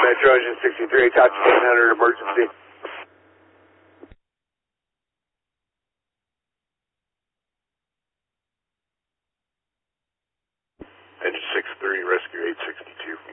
Metro Engine 63, Tachi 1000 emergency. Engine 63, rescue 862.